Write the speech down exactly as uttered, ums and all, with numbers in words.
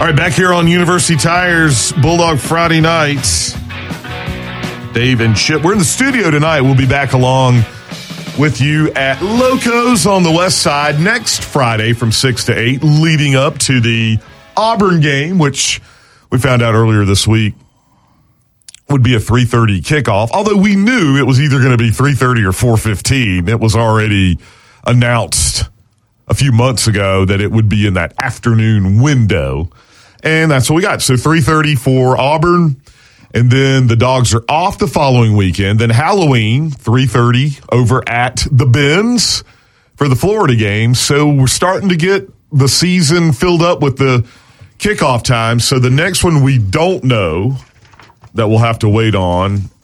All right, back here on University Tires, Bulldog Friday nights. Dave and Chip, we're in the studio tonight. We'll be back along with you at Locos on the west side next Friday from six to eight, leading up to the Auburn game, which we found out earlier this week would be a three thirty kickoff, although we knew it was either going to be three thirty or four fifteen. It was already announced a few months ago that it would be in that afternoon window, and that's what we got. So three thirty for Auburn, and then the Dogs are off the following weekend. Then Halloween, three thirty over at the Benz for the Florida game. So we're starting to get the season filled up with the kickoff time. So the next one we don't know that we'll have to wait on